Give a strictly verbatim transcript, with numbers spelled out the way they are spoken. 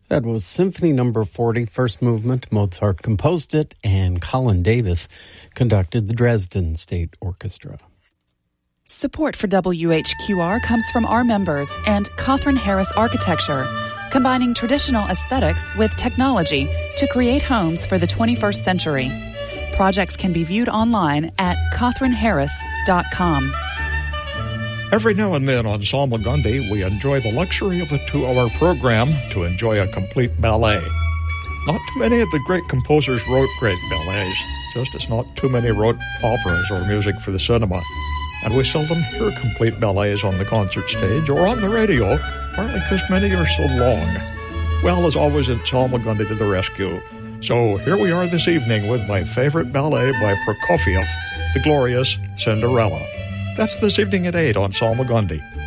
That was Symphony Number forty, first movement. Mozart composed it, and Colin Davis conducted the Dresden State Orchestra. Support for W H Q R comes from our members and Catherine Harris Architecture, combining traditional aesthetics with technology to create homes for the twenty-first century. Projects can be viewed online at catherine harris dot com. Every now and then on Salmagundi, we enjoy the luxury of a two-hour program to enjoy a complete ballet. Not too many of the great composers wrote great ballets, just as not too many wrote operas or music for the cinema. And we seldom hear complete ballets on the concert stage or on the radio, partly because many are so long. Well, as always, it's Salmagundi to the rescue. So here we are this evening with my favorite ballet by Prokofiev, the glorious Cinderella. That's this evening at eight on Salmagundi.